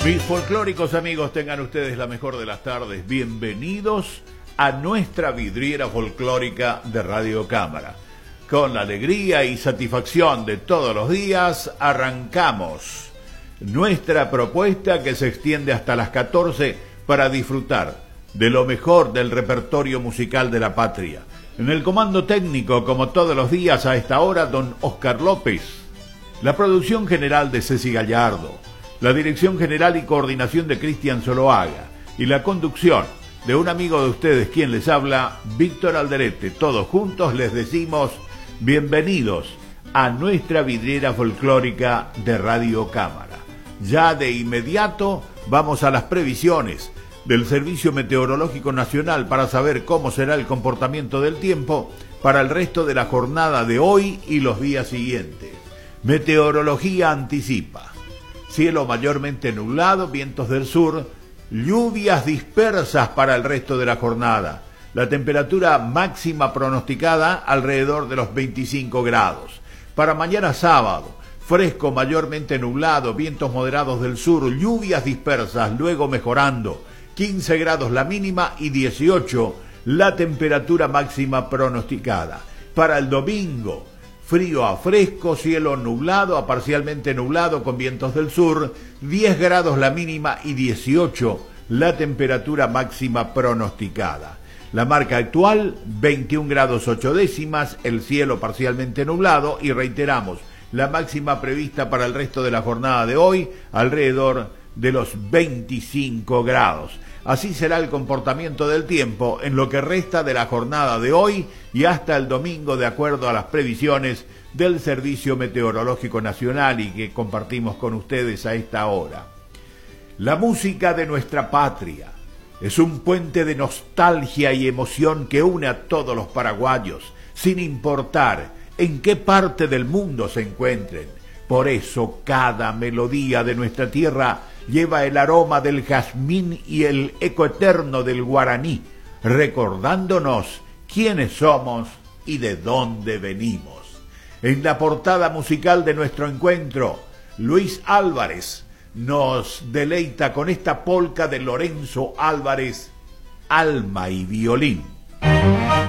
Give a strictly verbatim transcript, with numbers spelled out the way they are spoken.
Mis folclóricos amigos, tengan ustedes la mejor de las tardes. Bienvenidos a nuestra vidriera folclórica de Radio Cámara. Con la alegría y satisfacción de todos los días, arrancamos nuestra propuesta que se extiende hasta las catorce para disfrutar de lo mejor del repertorio musical de la patria. En el comando técnico, como todos los días a esta hora, don Oscar López. La producción general de Ceci Gallardo. La dirección general y coordinación de Cristian Zoloaga. Y la conducción de un amigo de ustedes, quien les habla, Víctor Alderete. Todos juntos les decimos bienvenidos a nuestra vidriera folclórica de Radio Cámara. Ya de inmediato vamos a las previsiones del Servicio Meteorológico Nacional para saber cómo será el comportamiento del tiempo para el resto de la jornada de hoy y los días siguientes. Meteorología anticipa cielo mayormente nublado, vientos del sur, lluvias dispersas para el resto de la jornada. La temperatura máxima pronosticada alrededor de los veinticinco grados. Para mañana sábado, fresco mayormente nublado, vientos moderados del sur, lluvias dispersas, luego mejorando. quince grados la mínima y dieciocho la temperatura máxima pronosticada. Para el domingo, frío a fresco, cielo nublado a parcialmente nublado con vientos del sur, diez grados la mínima y dieciocho la temperatura máxima pronosticada. La marca actual, veintiún grados ocho décimas, el cielo parcialmente nublado y reiteramos, la máxima prevista para el resto de la jornada de hoy, alrededor de los veinticinco grados. Así será el comportamiento del tiempo en lo que resta de la jornada de hoy y hasta el domingo, de acuerdo a las previsiones del Servicio Meteorológico Nacional y que compartimos con ustedes a esta hora. La música de nuestra patria es un puente de nostalgia y emoción que une a todos los paraguayos, sin importar en qué parte del mundo se encuentren. Por eso cada melodía de nuestra tierra lleva el aroma del jazmín y el eco eterno del guaraní, recordándonos quiénes somos y de dónde venimos. En la portada musical de nuestro encuentro, Luis Álvarez nos deleita con esta polca de Lorenzo Álvarez, Alma y Violín.